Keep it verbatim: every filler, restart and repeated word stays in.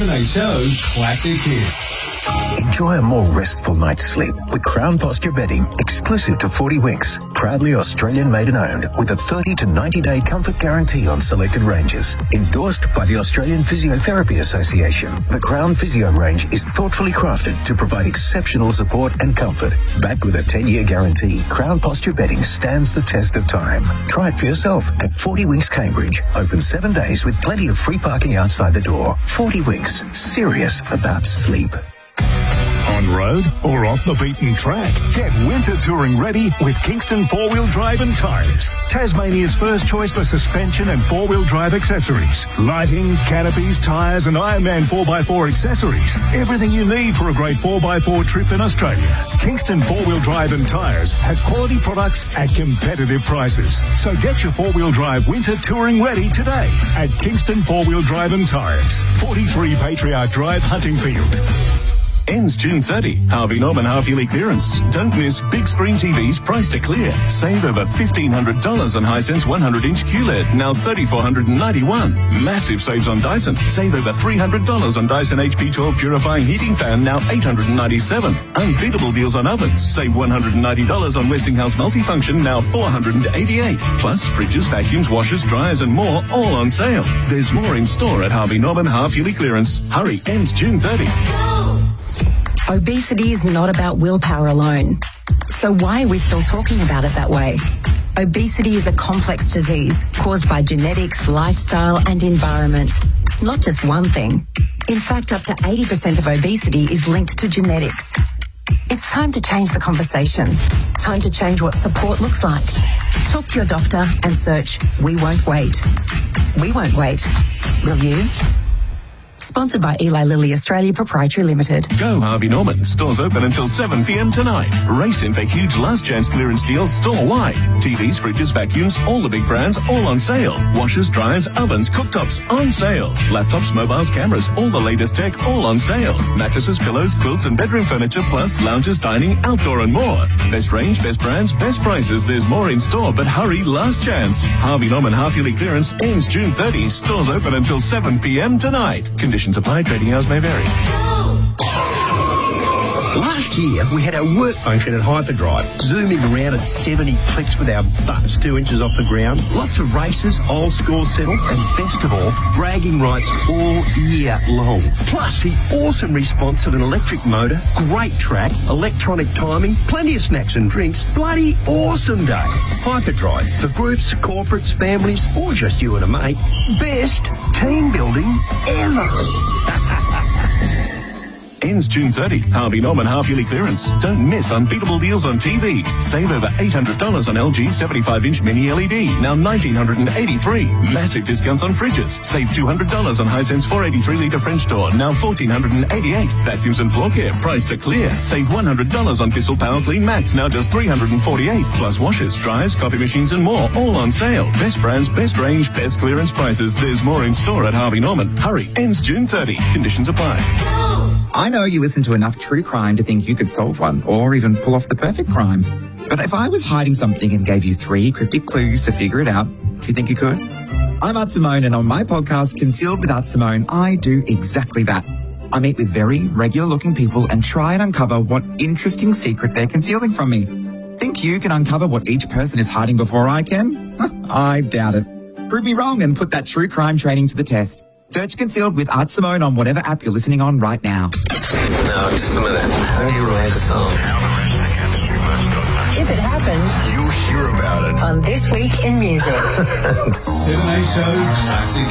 seven H O Classic Hits. Enjoy a more restful night's sleep with Crown Posture Bedding, exclusive to forty Winks. Proudly Australian made and owned, with a thirty to ninety day comfort guarantee on selected ranges. Endorsed by the Australian Physiotherapy Association, the Crown Physio range is thoughtfully crafted to provide exceptional support and comfort. Backed with a ten year guarantee, Crown Posture Bedding stands the test of time. Try it for yourself at forty Winks Cambridge. Open seven days with plenty of free parking outside the door. forty Winks, serious about sleep. On road or off the beaten track, get winter touring ready with Kingston four-wheel drive and tyres. Tasmania's first choice for suspension and four-wheel drive accessories. Lighting, canopies, tyres and Ironman four by four accessories. Everything you need for a great four by four trip in Australia. Kingston four-wheel drive and tyres has quality products at competitive prices. So get your four-wheel drive winter touring ready today at Kingston four-wheel drive and tyres. forty-three Patriarch Drive, Huntingfield. Ends June thirtieth. Harvey Norman half-yearly clearance. Don't miss big screen T Vs priced to clear. Save over fifteen hundred dollars on Hisense one hundred inch Q L E D, now three thousand four hundred ninety-one dollars. Massive saves on Dyson. Save over three hundred dollars on Dyson H P twelve Purifying Heating Fan, now eight hundred ninety-seven dollars. Unbeatable deals on ovens. Save one hundred ninety dollars on Westinghouse Multifunction, now four hundred eighty-eight dollars. Plus, fridges, vacuums, washers, dryers and more, all on sale. There's more in store at Harvey Norman half-yearly clearance. Hurry, ends June thirtieth. Obesity is not about willpower alone. So why are we still talking about it that way? Obesity is a complex disease caused by genetics, lifestyle and environment. Not just one thing. In fact, up to eighty percent of obesity is linked to genetics. It's time to change the conversation. Time to change what support looks like. Talk to your doctor and search We Won't Wait. We won't wait. Will you? Sponsored by Eli Lilly Australia Proprietary Limited. Go Harvey Norman. Stores open until seven p m tonight. Race in for huge last chance clearance deals store-wide. T Vs, fridges, vacuums, all the big brands, all on sale. Washers, dryers, ovens, cooktops, on sale. Laptops, mobiles, cameras, all the latest tech, all on sale. Mattresses, pillows, quilts and bedroom furniture, plus lounges, dining, outdoor and more. Best range, best brands, best prices. There's more in store, but hurry, last chance. Harvey Norman half-yearly clearance ends June thirtieth. Stores open until seven p m tonight. Conditions apply. Trading hours may vary. Last year, we had our work function at Hyperdrive, zooming around at seventy clicks with our butts two inches off the ground. Lots of races, old score settle, and best of all, bragging rights all year long. Plus, the awesome response of an electric motor, great track, electronic timing, plenty of snacks and drinks. Bloody awesome day. Hyperdrive, for groups, corporates, families, or just you and a mate. Best team building ever. Ends June thirtieth. Harvey Norman half-yearly clearance. Don't miss unbeatable deals on T Vs. Save over eight hundred dollars on L G seventy-five inch mini L E D, now one thousand nine hundred eighty-three dollars. Massive discounts on fridges. Save two hundred dollars on Hisense four eighty-three litre French door, now one thousand four hundred eighty-eight dollars. Vacuums and floor care, priced to clear. Save one hundred dollars on Bissell Power Clean Max, now just three hundred forty-eight dollars. Plus washers, dryers, coffee machines and more, all on sale. Best brands, best range, best clearance prices. There's more in store at Harvey Norman. Hurry, ends June thirtieth. Conditions apply. I know you listen to enough true crime to think you could solve one, or even pull off the perfect crime. But if I was hiding something and gave you three cryptic clues to figure it out, do you think you could? I'm Art Simone, and on my podcast, Concealed with Art Simone, I do exactly that. I meet with very regular-looking people and try and uncover what interesting secret they're concealing from me. Think you can uncover what each person is hiding before I can? I doubt it. Prove me wrong and put that true crime training to the test. Search Concealed with Art Simone on whatever app you're listening on right now. No, just a minute. How do you write a song? If it happened, You'll hear about it on This Week in Music. seven H O Classic